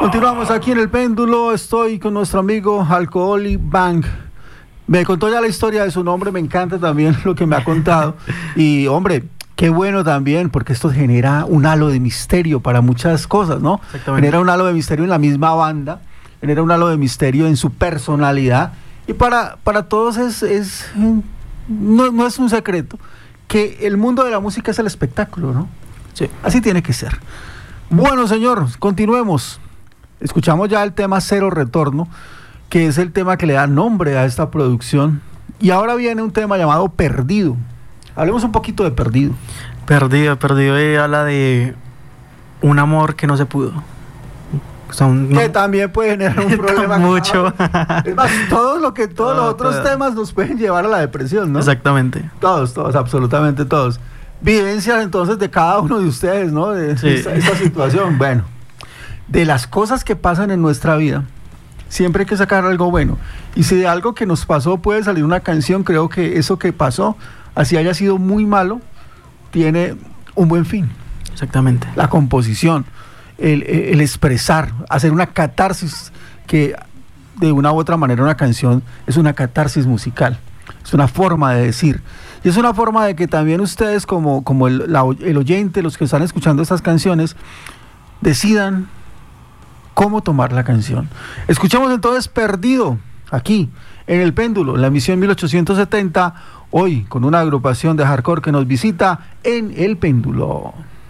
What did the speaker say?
Continuamos aquí en El Péndulo. Estoy con nuestro amigo Alcoholic Bank. Me contó ya la historia de su nombre, me encanta también lo que me ha contado. Y hombre, qué bueno también, porque esto genera un halo de misterio para muchas cosas, ¿no? Genera un halo de misterio en la misma banda, genera un halo de misterio en su personalidad. Y para todos no es un secreto que el mundo de la música es el espectáculo, ¿no? Sí. Así tiene que ser. Bueno, señor, continuemos. Escuchamos ya el tema Cero Retorno, que es el tema que le da nombre a esta producción. Y ahora viene un tema llamado Perdido. Hablemos un poquito de Perdido. Perdido habla de un amor que no se pudo. O sea, que también puede generar un problema. Mucho. Es más, todos los otros temas nos pueden llevar a la depresión, ¿no? Exactamente. Todos, absolutamente todos. Vivencias entonces de cada uno de ustedes, ¿no? De sí. esta situación. Bueno, de las cosas que pasan en nuestra vida, siempre hay que sacar algo bueno. Y si de algo que nos pasó puede salir una canción, creo que eso que pasó, así haya sido muy malo, tiene un buen fin. Exactamente. La composición, el expresar, hacer una catarsis, que de una u otra manera una canción es una catarsis musical, es una forma de decir. Y es una forma de que también ustedes como el oyente, los que están escuchando estas canciones, decidan cómo tomar la canción. Escuchemos entonces Perdido, aquí en El Péndulo, en la emisión 1870, hoy con una agrupación de hardcore que nos visita en El Péndulo.